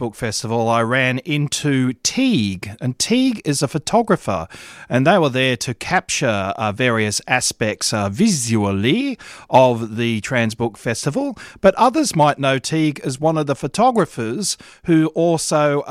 Book Festival, I ran into Teague, and Teague is a photographer, and they were there to capture various aspects visually of the Trans Book Festival, but others might know Teague as one of the photographers who also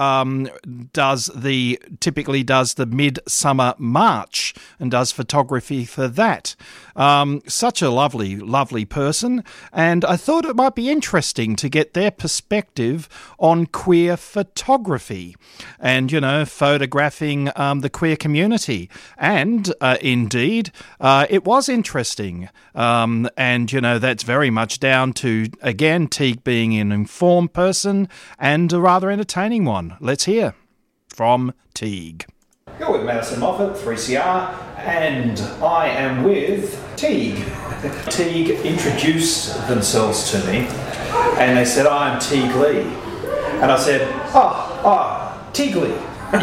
typically does the Midsummer March and does photography for that. Such a lovely person, and I thought it might be interesting to get their perspective on queer photography and, photographing the queer community. And indeed, it was interesting. And, that's very much down to, again, Teague being an informed person and a rather entertaining one. Let's hear from Teague. You're with Madison Moffat, 3CR, and I am with Teague. Teague introduced themselves to me, and they said, I'm Teague Lee. And I said, Teague Lee.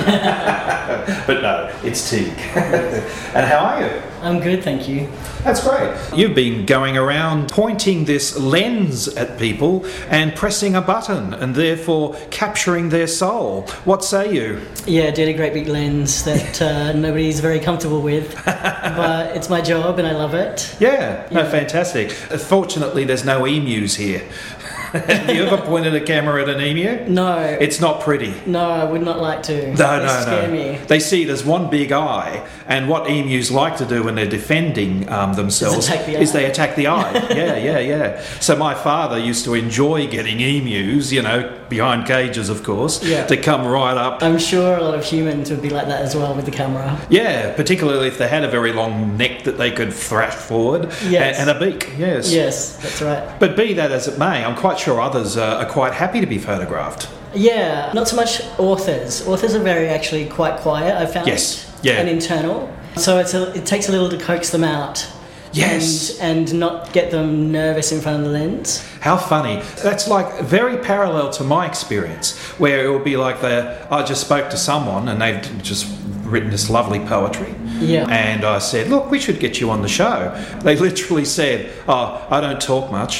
But no, it's Teague. And how are you? I'm good, thank you. That's great. You've been going around pointing this lens at people and pressing a button and therefore capturing their soul. What say you? Yeah, I did a great big lens that nobody's very comfortable with, but it's my job and I love it. Yeah, no, fantastic. Fortunately, there's no emus here. Have you ever pointed a camera at an emu? No. It's not pretty. No, I would not like to. No. Scare me. They see it as one big eye, and what emus like to do when they're defending themselves is they attack the eye. Yeah. So my father used to enjoy getting emus, behind cages, of course, to come right up. I'm sure a lot of humans would be like that as well with the camera. Yeah, particularly if they had a very long neck that they could thrash forward, and a beak, yes. Yes, that's right. But be that as it may, I'm quite sure others are quite happy to be photographed. Yeah, not so much authors. Authors are actually quite quiet, I found. Yes, yeah. And internal. So it takes a little to coax them out. Yes. And not get them nervous in front of the lens. How funny. That's like very parallel to my experience, where it would be like I just spoke to someone and they've just written this lovely poetry. Yeah. And I said, look, we should get you on the show. They literally said, I don't talk much.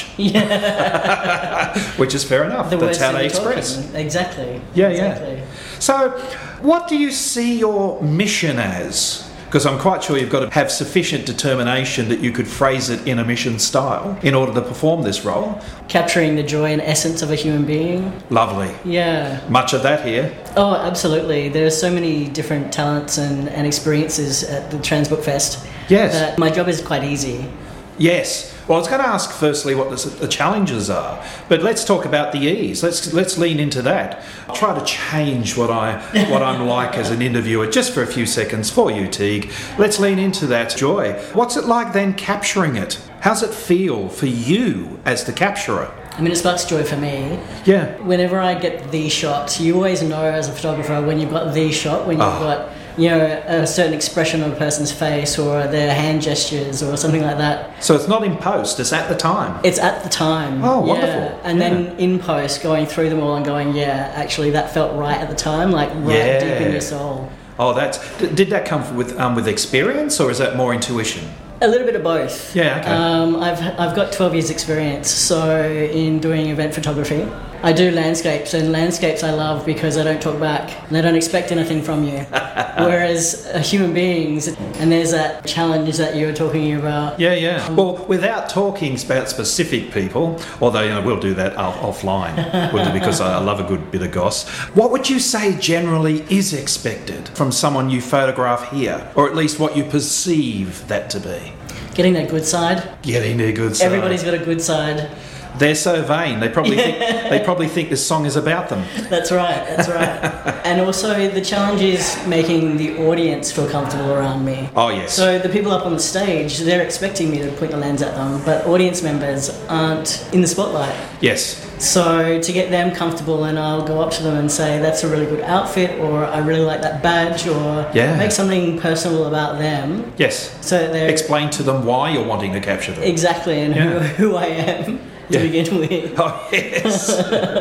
Yeah. Which is fair enough. That's how they express. Talking. Exactly. Yeah. So, what do you see your mission as? Because I'm quite sure you've got to have sufficient determination that you could phrase it in a mission style in order to perform this role. Capturing the joy and essence of a human being. Lovely. Yeah. Much of that here. Oh, absolutely. There are so many different talents and experiences at the Trans Book Fest. Yes. That my job is quite easy. Yes. Well, I was going to ask firstly what the challenges are, but let's talk about the ease. Let's lean into that. I'll try to change what I'm like as an interviewer just for a few seconds for you, Teague. Let's lean into that joy. What's it like then capturing it? How's it feel for you as the capturer? I mean, it sparks joy for me. Yeah. Whenever I get the shot, you always know as a photographer when you've got the shot, when you've got a certain expression on a person's face or their hand gestures or something like that. So it's not in post, it's at the time? It's at the time. Oh, wonderful. And then in post, going through them all and going, actually that felt right at the time, like right deep in your soul. Oh, did that come with experience or is that more intuition? A little bit of both. Yeah, okay. I've got 12 years experience, so in doing event photography. I do landscapes, and landscapes I love because I don't talk back and they don't expect anything from you. Whereas human beings, and there's that challenge that you were talking about. Yeah. Well, without talking about specific people, although we'll do that offline, because I love a good bit of goss. What would you say generally is expected from someone you photograph here, or at least what you perceive that to be? Getting their good side. Everybody's got a good side. They're so vain. They probably think this song is about them. That's right. And also the challenge is making the audience feel comfortable around me. Oh, yes. So the people up on the stage, they're expecting me to point the lens at them, but audience members aren't in the spotlight. Yes. So to get them comfortable, and I'll go up to them and say, that's a really good outfit, or I really like that badge, or make something personal about them. Yes. So they explain to them why you're wanting to capture them. Exactly, and who I am. to begin with. Oh, yes.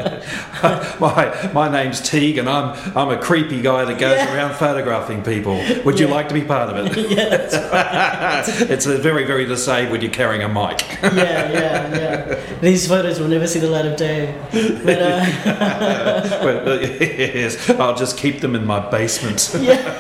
my name's Teague, and I'm a creepy guy that goes around photographing people. Would you like to be part of it? Yeah, that's right. It's a very, very disabled. You're carrying a mic. Yeah. These photos will never see the light of day. But, Well, yes, I'll just keep them in my basement.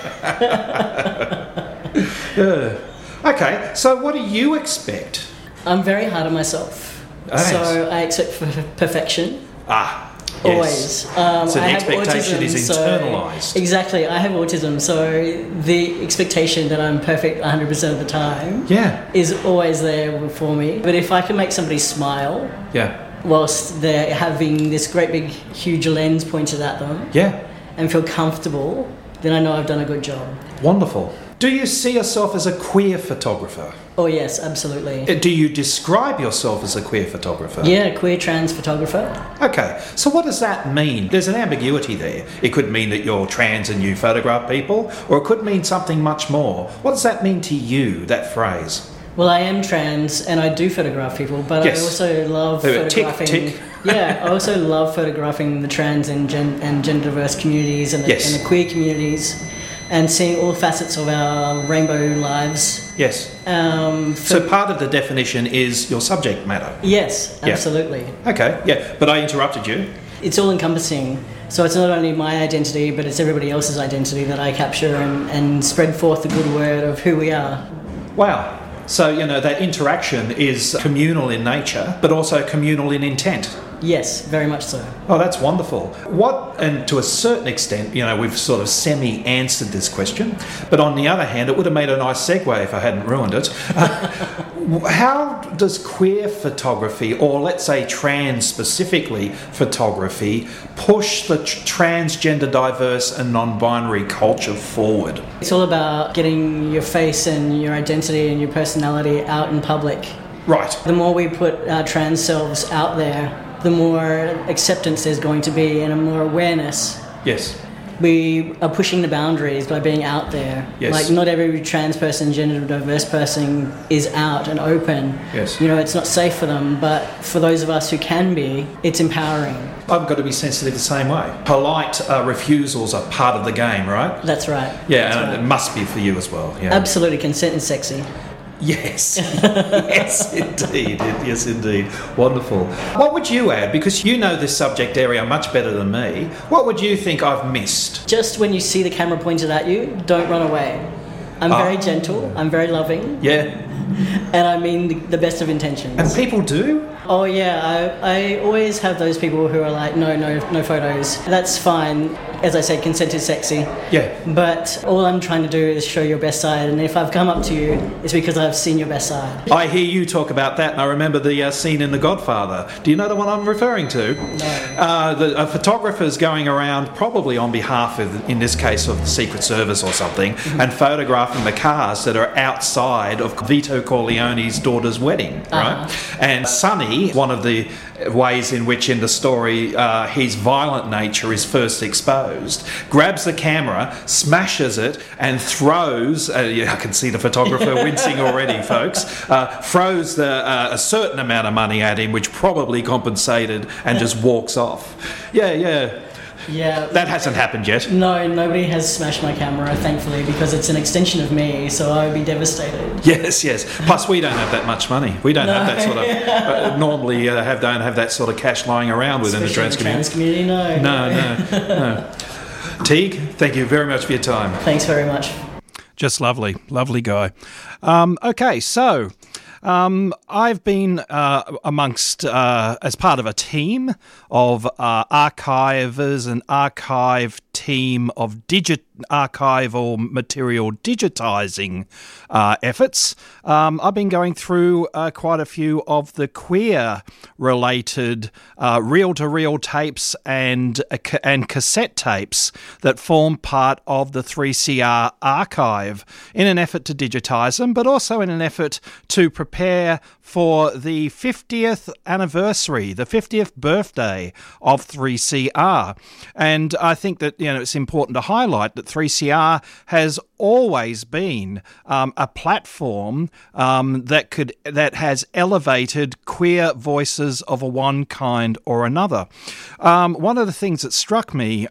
Yeah. Okay, so what do you expect? I'm very hard on myself. Nice. So I expect perfection. Yes. Always. So the I have expectation autism, is so- internalised. Exactly. I have autism, so the expectation that I'm perfect 100% of the time Yeah. is always there for me. But if I can make somebody smile Yeah. whilst they're having this great big huge lens pointed at them Yeah. and feel comfortable, then I know I've done a good job. Wonderful. Do you see yourself as a queer photographer? Oh yes, absolutely. Do you describe yourself as a queer photographer? Yeah, queer trans photographer. Okay, so what does that mean? There's an ambiguity there. It could mean that you're trans and you photograph people, or it could mean something much more. What does that mean to you, that phrase? Well, I am trans and I do photograph people, but Yes. I also love Tick, photographing. tick. Yeah, I also love photographing the trans and gender diverse communities and Yes. the queer communities, and seeing all facets of our rainbow lives. Yes. So part of the definition is your subject matter. Yes, Yeah. absolutely. Okay, yeah, but I interrupted you. It's all encompassing. So it's not only my identity, but it's everybody else's identity that I capture and spread forth the good word of who we are. Wow. So, that interaction is communal in nature, but also communal in intent. Yes, very much so. Oh, that's wonderful. And to a certain extent, we've sort of semi-answered this question, but on the other hand, it would have made a nice segue if I hadn't ruined it. How does queer photography, or let's say trans specifically photography, push the transgender, diverse and non-binary culture forward? It's all about getting your face and your identity and your personality out in public. Right. The more we put our trans selves out there, the more acceptance there's going to be and more awareness. Yes. We are pushing the boundaries by being out there. Yes. Like, not every trans person, gender diverse person is out and open. Yes. It's not safe for them, but for those of us who can be, it's empowering. I've got to be sensitive the same way. Polite refusals are part of the game, right? That's right. Yeah, That's and right. it must be for you as well. Yeah. Absolutely, consent is sexy. Yes. Yes, indeed. Yes, indeed. Wonderful. What would you add? Because you know this subject area much better than me. What would you think I've missed? Just when you see the camera pointed at you, don't run away. I'm very gentle, I'm very loving, Yeah. and I mean the best of intentions. And people do? Oh yeah, I always have those people who are like, no photos. That's fine. As I said, consent is sexy. Yeah. But all I'm trying to do is show your best side, and if I've come up to you, it's because I've seen your best side. I hear you talk about that, and I remember the scene in The Godfather. Do you know the one I'm referring to? No. The photographer's going around, probably on behalf of, in this case, of the Secret Service or something, and photographing the cars that are outside of Vito Corleone's daughter's wedding, right? And Sonny, one of the ways in which in the story his violent nature is first exposed, grabs the camera, smashes it, and throws, I can see the photographer wincing already, folks, throws a certain amount of money at him, which probably compensated, and just walks off. Yeah. Yeah. That hasn't happened yet. No, nobody has smashed my camera, thankfully, because it's an extension of me, so I would be devastated. Yes. Plus, we don't have that much money. We don't have that sort of... normally don't have that sort of cash lying around within the trans community. No. Teague, thank you very much for your time. Thanks very much. Just lovely guy. Okay, so... I've been amongst, as part of a team of archivers and archive team of archival material digitising efforts. I've been going through quite a few of the queer-related reel-to-reel tapes and cassette tapes that form part of the 3CR archive in an effort to digitise them, but also in an effort to prepare for the 50th anniversary, the 50th birthday of 3CR. And I think that, it's important to highlight that 3CR has always been a platform that has elevated queer voices of one kind or another. One of the things that struck me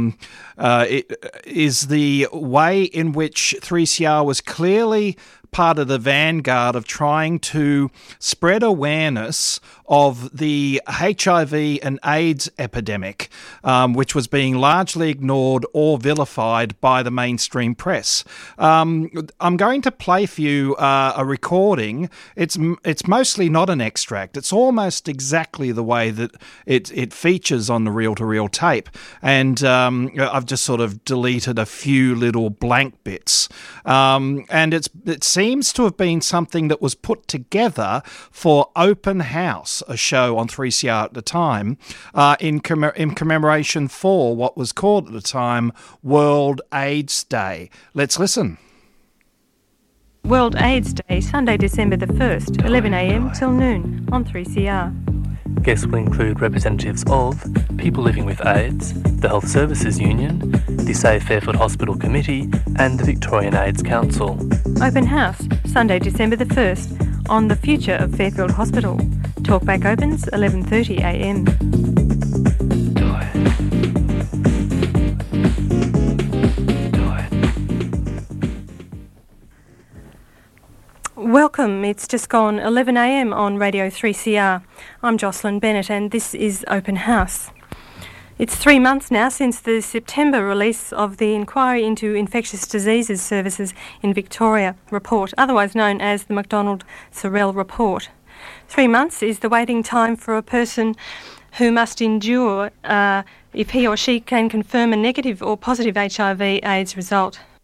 is the way in which 3CR was clearly part of the vanguard of trying to spread awareness of the HIV and AIDS epidemic, which was being largely ignored or vilified by the mainstream press. I'm going to play for you a recording. It's mostly not an extract. It's almost exactly the way that it features on the reel-to-reel tape. And I've just sort of deleted a few little blank bits. And it seems to have been something that was put together for Open House, a show on 3CR at the time, in commemoration for what was called at the time World AIDS Day. Let's listen. World AIDS Day, Sunday, December the 1st, 11 a.m. till noon on 3CR. Guests will include representatives of people living with AIDS, the Health Services Union, the Save Fairfield Hospital Committee and the Victorian AIDS Council. Open House, Sunday, December the 1st, on the future of Fairfield Hospital. Talkback opens 11:30 a.m. Welcome, it's just gone 11 a.m. on Radio 3CR. I'm Jocelyn Bennett and this is Open House. It's 3 months now since the September release of the Inquiry into Infectious Diseases Services in Victoria report, otherwise known as the McDonald-Sorrell report. 3 months is the waiting time for a person who must endure if he or she can confirm a negative or positive HIV/AIDS result.